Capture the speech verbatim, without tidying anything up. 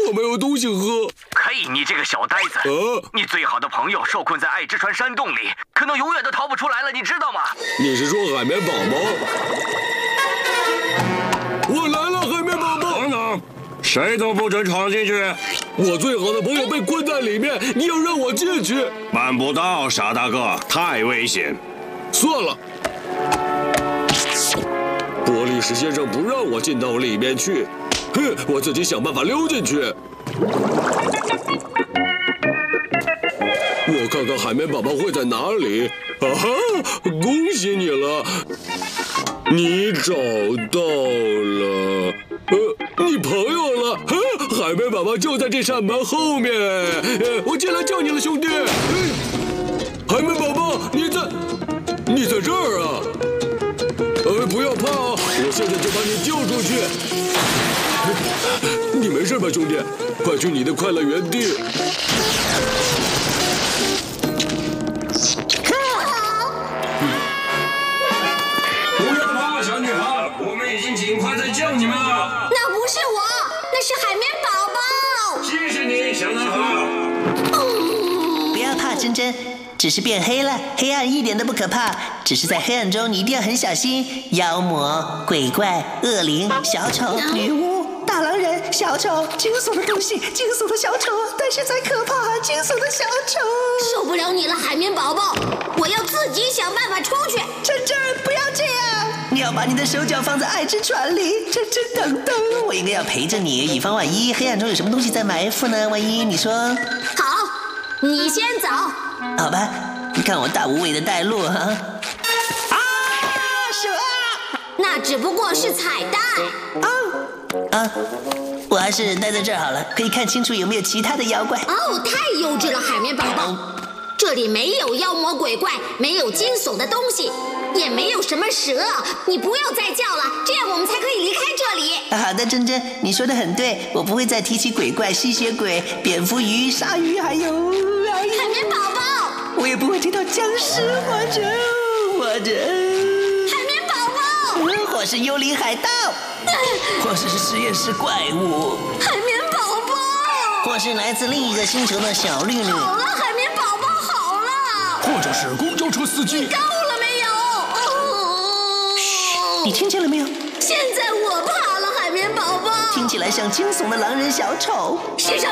我没有东西喝。 嘿，你这个小呆子！ 啊， 你最好的朋友受困在爱之船山洞里，可能永远都逃不出来了，你知道吗？ 你是说海绵宝宝？我来了，海绵宝宝！ 等等，谁都不准闯进去！ 我最好的朋友被困在里面，你要让我进去？ 办不到，傻大个，太危险。 算了。波利什先生不让我进到里面去，哼，我自己想办法溜进去。我看看海绵宝宝会在哪里。啊哈，恭喜你了，你找到了，呃，你朋友了。哈，海绵宝宝就在这扇门后面。呃，我进来救你了，兄弟。海绵宝宝，你在，你在这儿啊？呃，不要怕啊，我现在就把你救出去。你没事吧，兄弟？快去你的快乐园地。 不要怕，小女孩，我们已经尽快在救你们了。 那不是我，那是海绵宝宝。 谢谢你，小男孩。 不要怕，珍珍。只是变黑了，黑暗一点都不可怕。只是在黑暗中，你一定要很小心，妖魔、鬼怪、恶灵、小丑、女巫、大狼人、小丑，惊悚的东西，惊悚的小丑，但是才可怕，惊悚的小丑。 受不了你了，海绵宝宝，我要自己想办法出去。 珍珍，不要这样，你要把你的手脚放在爱之船里。珍珍，等等，我应该要陪着你，以防万一，黑暗中有什么东西在埋伏呢？万一你说…… 好，你先走。 好吧，你看我大无畏的带路哈。啊，蛇啊！ 那只不过是彩蛋。 啊啊！我还是待在这儿好了，可以看清楚有没有其他的妖怪。 哦，太幼稚了，海绵宝宝。这里没有妖魔鬼怪，没有惊悚的东西，也没有什么蛇。你不要再叫了，这样我们才可以离开这里。 好的，珍珍，你说的很对，我不会再提起鬼怪、吸血鬼、蝙蝠鱼、鲨鱼，还有还有海绵宝宝。 我也不会提到僵尸或者或者海绵宝宝， 或是幽灵海盗，或是实验室怪物， 海绵宝宝， 或是来自另一个星球的小绿绿。 好了，海绵宝宝，好了。 或者是公交车司机。 够了没有？哦、 嘘，你听见了没有？ 现在我怕了，海绵宝宝。 听起来像惊悚的狼人小丑。 世上